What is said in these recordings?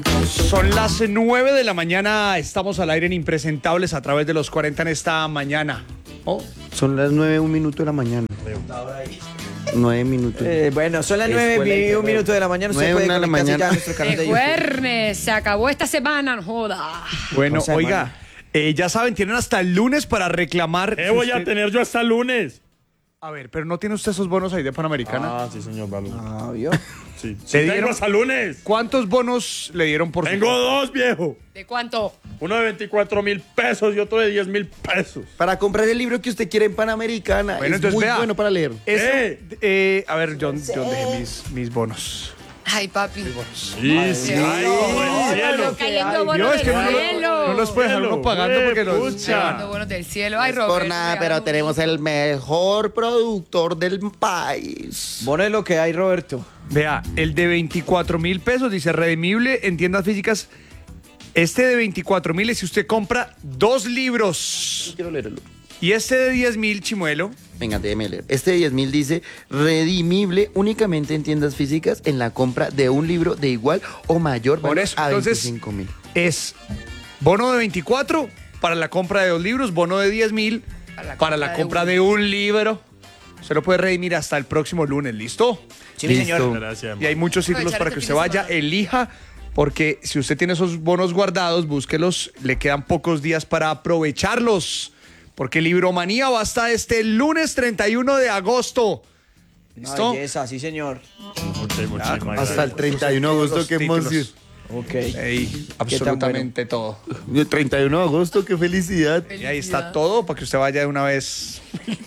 Son las 9 de la mañana, estamos al aire en Impresentables a través de los 40 en esta mañana. Oh. Son las 9:01 de la mañana. 9 minutos. Bueno, son las 9:01 de la mañana. Usted puede conectarse ya a nuestro canal de YouTube. Jueves, se acabó esta semana, no joda. Bueno, O sea, oiga, ya saben, tienen hasta el lunes para reclamar. ¿Qué voy a tener yo hasta el lunes? A ver, pero ¿no tiene usted esos bonos ahí de Panamericana? Ah, sí, señor Balú. ¿Vio? Sí. ¿Le Tengo dieron? hasta el lunes. ¿Cuántos bonos le dieron por Tengo dos, viejo. ¿De cuánto? Uno de 24.000 pesos y otro de 10.000 pesos. Para comprar el libro que usted quiere en Panamericana. Bueno, es entonces muy vea. bueno para leer. A ver, John dejé mis bonos. Ay, papi. Sí, sí. Ay, No, cielo. cayendo bonos Dios, es que del no cielo. los puede dejar uno pagando porque los... Pucha. Cayendo bonos del cielo. Ay, Roberto. Por nada, pero tenemos el mejor productor del país. Bueno, es lo que hay, Roberto. Vea, el de 24.000 pesos dice redimible en tiendas físicas. Este de 24.000 es si usted compra 2 libros. Quiero leerlo. Y este de 10.000, Chimuelo. Venga, déjeme leer. Este de 10.000 dice redimible únicamente en tiendas físicas en la compra de un libro de igual o mayor Por valor eso, a entonces 25.000. es bono de 24 para la compra de 2 libros, bono de 10.000 para la compra de un libro. Se lo puede redimir hasta el próximo lunes, ¿listo? Sí, mi Listo. señor. Gracias, Y hay muchos títulos Aprovechar para este que fin usted de vaya, semana. elija, porque si usted tiene esos bonos guardados, búsquelos, le quedan pocos días para aprovecharlos, porque Libromanía va hasta este lunes 31 de agosto. ¿Listo? Belleza, sí, señor. Ok, muchísimas Hasta gracias. el 31 de agosto, Los qué títulos. emoción. Ok. Ey, absolutamente todo. El 31 de agosto, qué felicidad. Y ahí está todo para que usted vaya de una vez.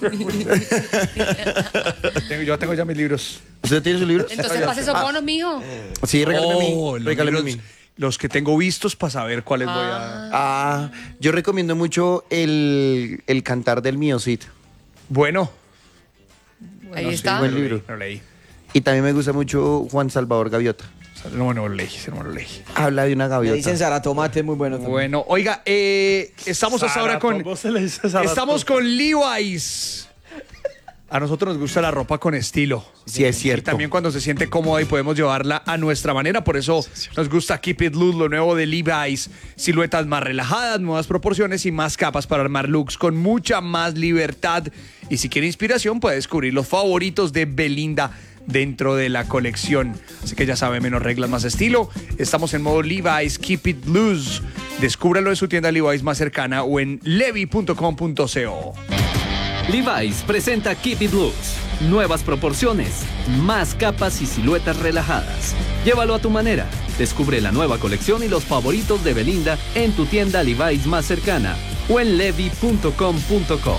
Yo tengo ya mis libros. ¿Usted tiene su libro? Entonces pase esos bonos, mijo. Sí, regálame a mí. los Regálame a libros, mí. los que tengo vistos para saber cuáles voy a... Ah, yo recomiendo mucho el Cantar del Mío Cid. Bueno. Ahí sí, está. buen lo leí, libro. lo leí. Y también me gusta mucho Juan Salvador Gaviota. No lo leí, no lo leí. Habla de una Me gaviota. dicen Sara Tomate, muy bueno también. Bueno, oiga, estamos hasta ahora con... ¿Cómo se le dice Saratoga? Estamos con Levi's. A nosotros nos gusta la ropa con estilo. Sí, es Y cierto. también cuando se siente cómoda y podemos llevarla a nuestra manera. Por eso nos gusta Keep It Loose, lo nuevo de Levi's. Siluetas más relajadas, nuevas proporciones y más capas para armar looks con mucha más libertad. Y si quiere inspiración, puede descubrir los favoritos de Belinda dentro de la colección. Así que ya sabe, menos reglas, más estilo. Estamos en modo Levi's Keep It Loose. Descúbralo en su tienda Levi's más cercana o en levi.com.co. Levi's presenta Keep It Loose. Nuevas proporciones, más capas y siluetas relajadas. Llévalo a tu manera. Descubre la nueva colección y los favoritos de Belinda en tu tienda Levi's más cercana o en levi.com.co.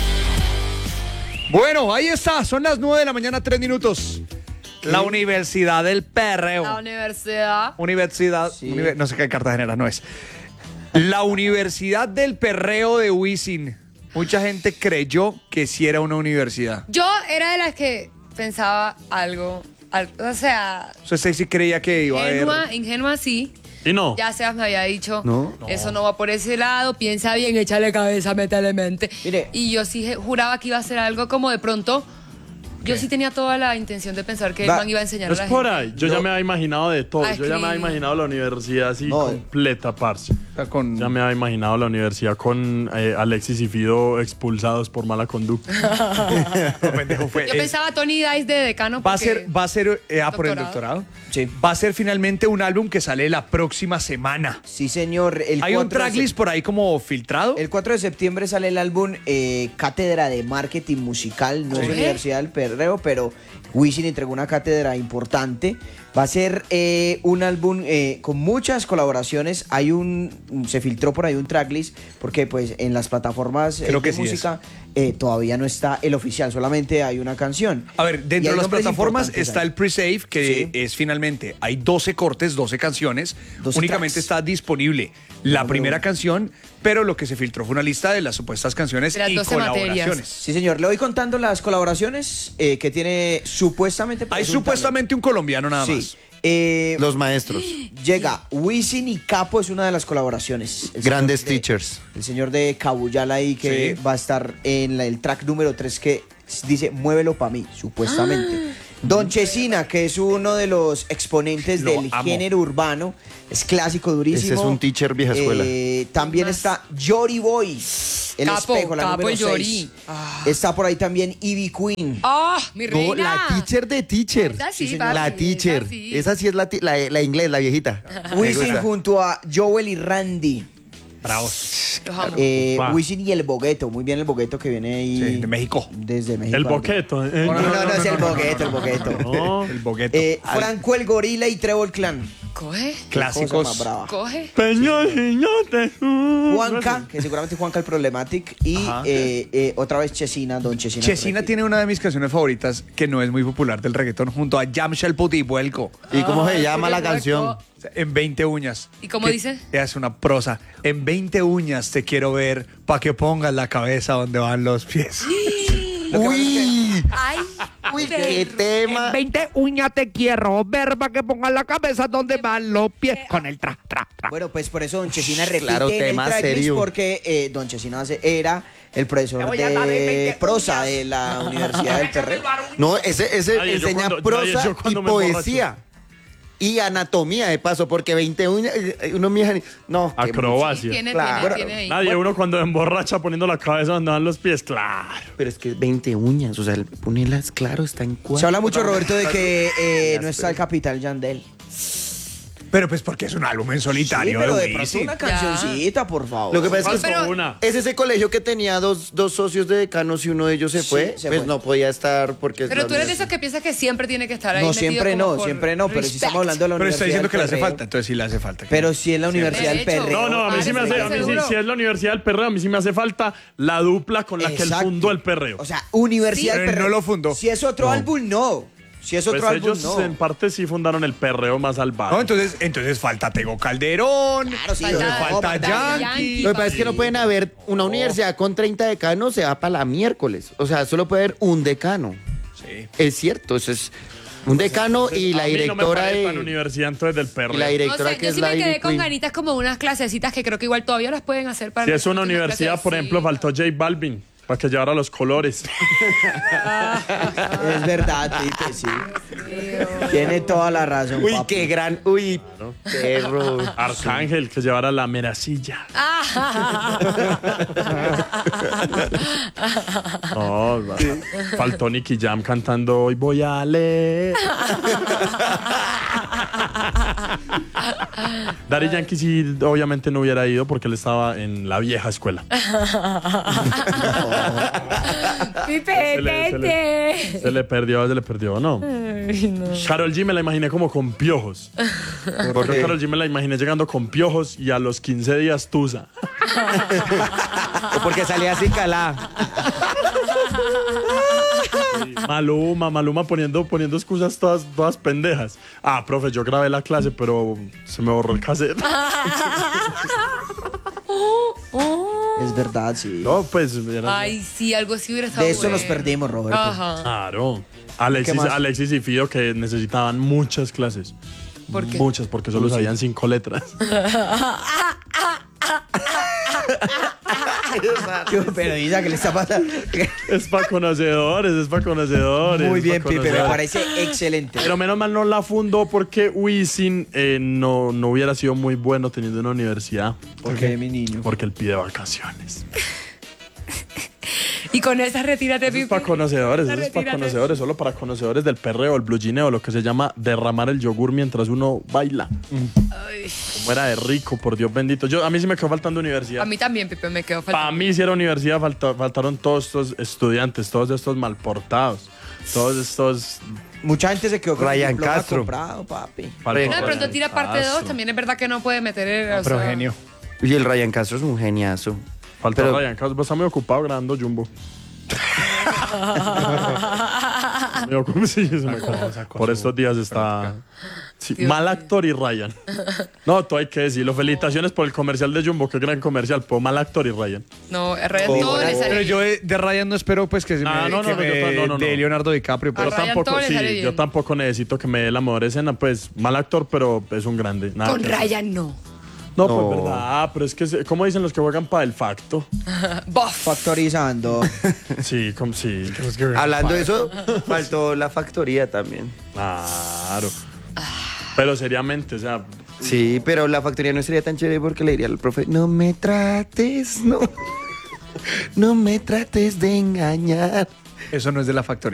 Bueno, ahí está. Son las 9 de la mañana, 3 minutos. La Universidad del Perreo. La universidad. Universidad, no sé qué Cartagena no es. La Universidad del Perreo de Wisin. Mucha gente creyó que sí era una universidad. Yo era de las que pensaba algo. O sea, Usted sí creía que iba a haber... ingenua sí. ¿Y no? Ya Sebas me había dicho, No. eso no va por ese lado, piensa bien, échale cabeza, métele mente. Mire. Y yo sí juraba que iba a ser algo como de pronto. Yo sí tenía toda la intención de pensar que el Va, man iba a enseñar No a la es por gente. ahí. Yo ya me había imaginado de todo. Ah, Yo ya me había escribir. imaginado la universidad así No. completa, parce. O sea, con... Ya me había imaginado la universidad con Alexis y Fido expulsados por mala conducta. No, pendejo, fue- Yo pensaba Tony Dice de decano. Va a porque- ser por el Doctorado. doctorado. Sí. Va a ser finalmente un álbum que sale la próxima semana. Sí, señor. Hay un tracklist por ahí como filtrado. El 4 de septiembre sale el álbum Cátedra de Marketing Musical. No es ¿Sí? Universidad del Perreo, pero Wisin entregó una cátedra importante. Va a ser un álbum con muchas colaboraciones. Se filtró por ahí un tracklist, porque pues en las plataformas Creo que de sí música todavía no está el oficial, solamente hay una canción. A ver, Y dentro hay de las nombres plataformas importantes está ahí. el pre-save, que Sí. es finalmente, hay 12 cortes, 12 canciones, 12 únicamente tracks. está disponible la primera canción, pero lo que se filtró fue una lista de las supuestas canciones De las y 12 colaboraciones. materias. Sí, señor. Le voy contando las colaboraciones que tiene supuestamente. Hay supuestamente un colombiano nada más. Sí. Los maestros. Llega Wisin y Capo, es una de las colaboraciones. El Grandes señor de- teachers. El señor de Cabuyala ahí que Sí. va a estar en el track número 3 que dice Muévelo pa' mí, supuestamente. Don Chesina, que es uno de los exponentes Lo del amo. género urbano, es clásico, durísimo. Ese es un teacher vieja escuela. También está Yori Boy, el Capo, espejo, la capo número el Yori. 6. Está por ahí también Ivy Queen. ¡Ah, mi No, reina! la teacher de teacher. Esa sí, señor. La papi, teacher. esa sí. Esa sí es la inglés, la viejita. Me Wisin gusta. junto a Joel y Randy. Bravos. Los amo. Upa. Wisin y el Bogueto, muy bien el Bogueto que viene ahí. Sí, de México. Desde México. El boqueto. No, es el Bogueto, el Bogueto. No. El bogueto. Franco el Gorila y Trevor Clan. Coge, Cosa más Clásicos. brava. coge. Peñoñote. Juanca, que seguramente Juanca el Problematic. Y Ajá. otra vez Chesina, Don Chesina. Chesina tiene una de mis canciones favoritas que no es muy popular del reggaetón junto a Yamshel Puti Vuelco. ¿Y cómo se Ay, llama la qué canción? loco. En 20 uñas. ¿Y cómo Que dice? Es una prosa. En 20 uñas te quiero ver pa' que pongas la cabeza donde van los pies. Uy, Ay, uy, qué tema. 20 uñas te quiero ver pa' que pongas la cabeza donde van los pies. Con el tra. Bueno, pues por eso Don Chesina repite Claro, en el tema tracklist serio. porque Don Chesina era el profesor de prosa de la Universidad del Perreo. No, ese Nadie, yo enseña cuando- prosa nadie, yo y cuando me poesía. Y anatomía de paso, porque 20 uñas, uno mija, no. qué Acrobacia. tiene, Claro. tiene ahí. Nadie, uno cuando emborracha poniendo la cabeza donde van los pies, claro. Pero es que 20 uñas, o sea, ponerlas, claro, está en cuatro. Se habla mucho, Roberto, de que no está el Capital Yandel. Pero pues porque es un álbum en Sí, solitario pero de de pronto Wisin. una cancioncita, por favor. Lo que pasa es Faltó que Pero- una. es ese colegio que tenía dos socios de decanos y uno de ellos se Sí, fue, se pues fue. no podía estar porque... Pero la tú eres de universidad. esos que piensas que siempre tiene que estar ahí. No, metido siempre como no, por siempre no, pero si respect. estamos hablando de la Pero está Universidad diciendo del que le hace Perreo. falta, entonces sí le hace falta. Pero si es la Universidad del De hecho. Perreo. No, no, a mí sí me hace, a mí sí, seguro. si es la Universidad del Perreo, a mí sí me hace falta la dupla con la que él Exacto. fundó el Perreo. O sea, Universidad Sí, del pero él Perreo. no lo fundó. Si es otro álbum, no. Si es otro Pues álbum, ellos no. en parte sí fundaron el Perreo más salvaje. No, entonces falta Tego Calderón. Claro, sí, entonces falta- falta Daddy Yankee. Yankee. Lo que pasa es que no pueden haber una universidad con 30 decanos, se va para la miércoles. O sea, solo puede haber un decano. Sí. Es cierto, eso es un decano y la A mí no me directora parece tan de... universidad entonces del Y Perreo. la No directora sé, que yo es sí la me quedé Ivy con Queen. ganitas como unas clasecitas que creo que igual todavía las pueden hacer para Si las es una últimas universidad, por ejemplo, clasecitas. faltó J Balvin para que llevara los colores. Es verdad, Pipe, sí. Tiene toda la razón, Uy, papi. qué gran... Uy, perro. Arcángel, que llevara la meracilla. No, faltó Nicky Jam cantando Hoy voy a leer. Daddy Yankee sí, obviamente no hubiera ido porque él estaba en la vieja escuela. Pipe, vete. Se le perdió, ¿no? Karol G me la imaginé como con piojos. Porque qué? Karol G me la imaginé llegando con piojos y a los 15 días tusa. O porque salía así calada. Maluma poniendo excusas todas pendejas. Ah, profe, yo grabé la clase, pero se me borró el cassette. Es verdad, sí. No, pues. Ay, sí, algo así hubiera estado De eso bueno. nos perdimos, Roberto. Ajá. Claro. ¿Qué más? Alexis y Fido que necesitaban muchas clases. ¿Por qué? Muchas, porque solo sabían 5 letras. Pero Isa, ¿qué le está pasando? Es para conocedores, es para conocedores. Muy es pa' bien, Pipe, me conocedores. parece excelente. Pero menos mal no la fundó porque Wisin no hubiera sido muy bueno teniendo una universidad. ¿Por qué, mi niño? Porque él pide vacaciones. Y con esa retírate, Eso es Pipe. para conocedores, Esa eso es para retírate. conocedores, solo para conocedores del perreo, el blue jeaneo, lo que se llama derramar el yogur mientras uno baila. Ay, Como era de rico, por Dios bendito. A mí sí me quedó faltando universidad. a mí también, Pipe, me quedó Para faltando. mí sí era universidad, faltaron todos estos estudiantes, todos estos malportados, todos estos... Mucha gente se quedó con Ryan el diploma Castro. comprado, papi. No, de pronto tira parte 2, también es verdad que no puede meter el... o Pero sea, genio. Y el Ryan Castro es un geniazo. Falta Pero- Ryan Castro, está muy ocupado grabando Jumbo. Sí, se me por estos días está... Sí, Dios mal mío. actor y Ryan. No, todo hay que decirlo. Felicitaciones por el comercial de Jumbo, qué gran comercial. Pero mal actor y Ryan. No, Ryan todo le sale Pero bien. yo de Ryan no espero pues que se me, Ah, no, que no, me no. de Leonardo DiCaprio. A Pero Ryan Tampoco, todo le sí, sale bien. yo tampoco necesito que me dé la mejor escena. Pues mal actor, pero es un grande. Nada Con que hacer. Ryan no. No, pues verdad, pero es que, ¿cómo dicen los que juegan para el facto? Bof. Factorizando. Sí, como sí. que los que juegan Hablando pa' de eso, faltó la factoría también. Claro. Pero seriamente, o sea, Sí, pero la factoría no sería tan chévere porque le diría al profe, no me trates, no me trates de engañar. Eso no es de la factoría.